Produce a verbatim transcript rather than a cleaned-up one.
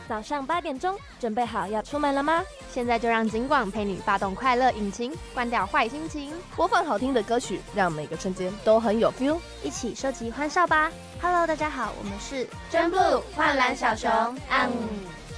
早上八点钟，准备好要出门了吗？ 现在就让警广陪你发动快乐引擎，关掉坏心情， 播放好听的歌曲，让每个瞬间都很有 feel， 一起收集欢笑吧。Hello， 大家好，我们是真 blue 幻蓝小熊，嗯。